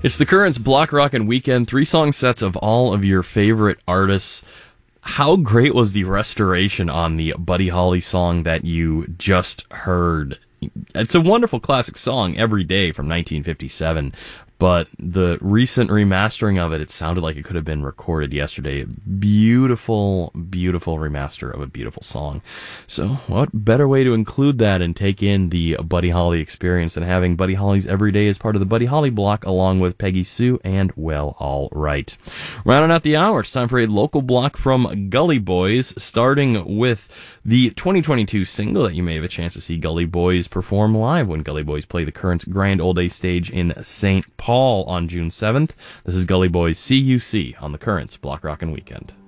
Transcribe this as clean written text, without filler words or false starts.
It's the Currents Block Rockin' Weekend, 3-song sets of all of your favorite artists. How great was the restoration on the Buddy Holly song that you just heard? It's a wonderful classic song, Every Day from 1957, but the recent remastering of it sounded like it could have been recorded yesterday. Beautiful, beautiful remaster of a beautiful song. So what better way to include that and take in the Buddy Holly experience than having Buddy Holly's Every Day as part of the Buddy Holly block along with Peggy Sue and Well All Right. Rounding out the hour, it's time for a local block from Gully Boys, starting with the 2022 single that you may have a chance to see Gully Boys perform live when Gully Boys play the Currents Grand Ole Day stage in St. Paul on June 7th. This is Gully Boys CUC on the Currents Block Rockin' Weekend.